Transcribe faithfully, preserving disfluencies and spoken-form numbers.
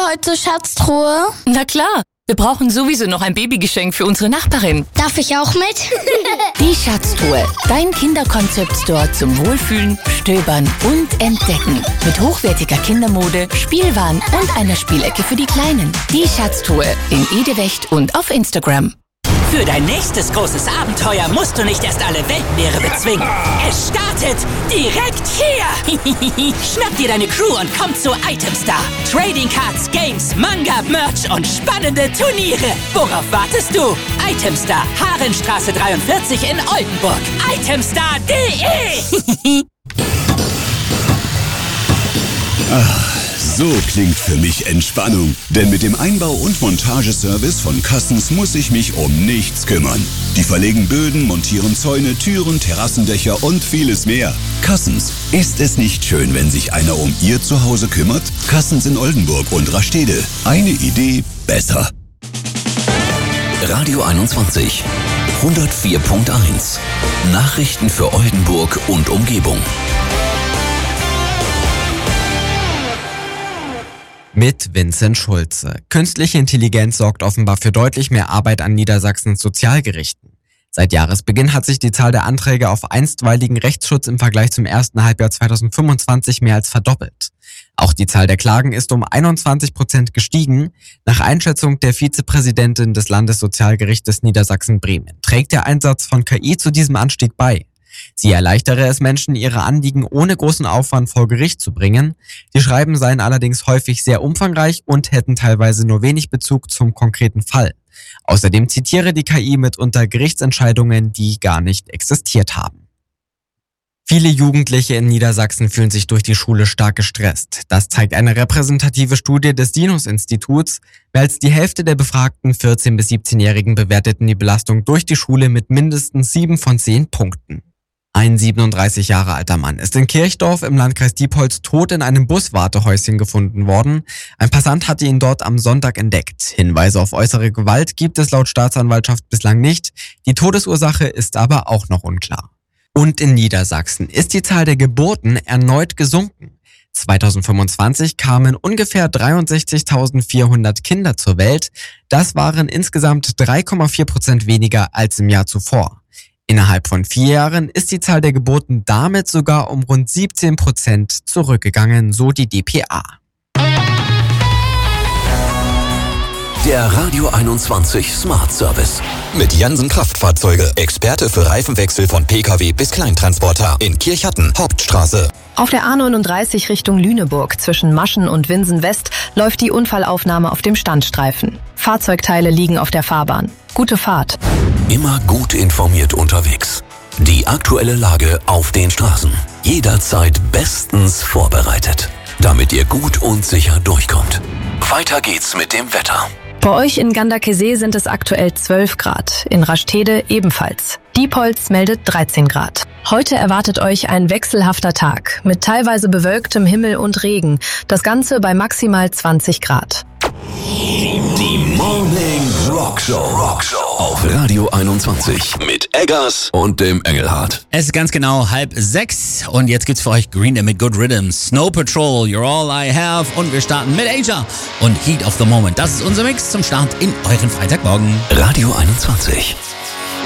heute Schatztruhe? Na klar, wir brauchen sowieso noch ein Babygeschenk für unsere Nachbarin. Darf ich auch mit? Die Schatztruhe, dein Kinderkonzept-Store zum Wohlfühlen, Stöbern und Entdecken. Mit hochwertiger Kindermode, Spielwaren und einer Spielecke für die Kleinen. Die Schatztruhe in Edewecht und auf Instagram. Für dein nächstes großes Abenteuer musst du nicht erst alle Weltmeere bezwingen. Es startet direkt hier. Schnapp dir deine Crew und komm zu Itemstar. Trading Cards, Games, Manga, Merch und spannende Turniere. Worauf wartest du? Itemstar, Harenstraße dreiundvierzig in Oldenburg. itemstar punkt de. Ach, so klingt für mich Entspannung. Denn mit dem Einbau- und Montageservice von Cassens muss ich mich um nichts kümmern. Die verlegen Böden, montieren Zäune, Türen, Terrassendächer und vieles mehr. Cassens, ist es nicht schön, wenn sich einer um Ihr Zuhause kümmert? Cassens in Oldenburg und Rastede. Eine Idee besser. Radio einundzwanzig, hundertvier Punkt eins. Nachrichten für Oldenburg und Umgebung. Mit Vincent Schulze. Künstliche Intelligenz sorgt offenbar für deutlich mehr Arbeit an Niedersachsens Sozialgerichten. Seit Jahresbeginn hat sich die Zahl der Anträge auf einstweiligen Rechtsschutz im Vergleich zum ersten Halbjahr zweitausendfünfundzwanzig mehr als verdoppelt. Auch die Zahl der Klagen ist um einundzwanzig Prozent gestiegen. Nach Einschätzung der Vizepräsidentin des Landessozialgerichtes Niedersachsen-Bremen trägt der Einsatz von K I zu diesem Anstieg bei. Sie erleichtere es Menschen, ihre Anliegen ohne großen Aufwand vor Gericht zu bringen. Die Schreiben seien allerdings häufig sehr umfangreich und hätten teilweise nur wenig Bezug zum konkreten Fall. Außerdem zitiere die K I mitunter Gerichtsentscheidungen, die gar nicht existiert haben. Viele Jugendliche in Niedersachsen fühlen sich durch die Schule stark gestresst. Das zeigt eine repräsentative Studie des Sinus-Instituts. Mehr als die Hälfte der befragten vierzehn- bis siebzehnjährigen bewerteten die Belastung durch die Schule mit mindestens sieben von zehn Punkten. Ein siebenunddreißig Jahre alter Mann ist in Kirchdorf im Landkreis Diepholz tot in einem Buswartehäuschen gefunden worden. Ein Passant hatte ihn dort am Sonntag entdeckt. Hinweise auf äußere Gewalt gibt es laut Staatsanwaltschaft bislang nicht. Die Todesursache ist aber auch noch unklar. Und in Niedersachsen ist die Zahl der Geburten erneut gesunken. zweitausendfünfundzwanzig kamen ungefähr dreiundsechzigtausendvierhundert Kinder zur Welt. Das waren insgesamt drei Komma vier Prozent weniger als im Jahr zuvor. Innerhalb von vier Jahren ist die Zahl der Geburten damit sogar um rund siebzehn Prozent zurückgegangen, so die D P A. Der Radio einundzwanzig Smart Service. Mit Jansen Kraftfahrzeuge. Experte für Reifenwechsel von Pkw bis Kleintransporter. In Kirchhatten, Hauptstraße. Auf der A neununddreißig Richtung Lüneburg zwischen Maschen und Winsen West läuft die Unfallaufnahme auf dem Standstreifen. Fahrzeugteile liegen auf der Fahrbahn. Gute Fahrt. Immer gut informiert unterwegs. Die aktuelle Lage auf den Straßen. Jederzeit bestens vorbereitet. Damit ihr gut und sicher durchkommt. Weiter geht's mit dem Wetter. Bei euch in Ganderkesee sind es aktuell zwölf Grad, in Rastede ebenfalls. Diepholz meldet dreizehn Grad. Heute erwartet euch ein wechselhafter Tag mit teilweise bewölktem Himmel und Regen. Das Ganze bei maximal zwanzig Grad. Die Morning Rockshow. Rockshow auf Radio einundzwanzig mit Eggers und dem Engelhardt. Es ist ganz genau halb sechs und jetzt gibt's für euch Green Day mit Good Rhythm, Snow Patrol, You're All I Have und wir starten mit Asia und Heat of the Moment. Das ist unser Mix zum Start in euren Freitagmorgen. Radio einundzwanzig.